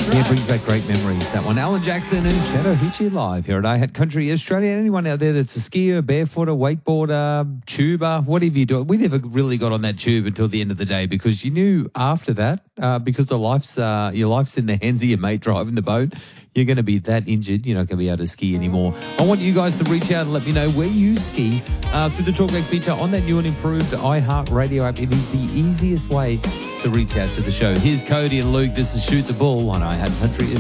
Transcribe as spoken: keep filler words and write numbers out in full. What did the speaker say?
Yeah, it brings back great memories, that one. Alan Jackson and Chattahoochee live here at I Hat Country Australia. Anyone out there that's a skier, barefooter, wakeboarder, tuber, whatever you do, we never really got on that tube until the end of the day because you knew after that, uh, because the life's uh, your life's in the hands of your mate driving the boat, you're going to be that injured, you're not going to be able to ski anymore. I want you guys to reach out and let me know where you ski uh, through the Talkback feature on that new and improved iHeartRadio app. It is the easiest way to reach out to the show. Here's Cody and Luke. This is Shoot the Bull on I Hat Country.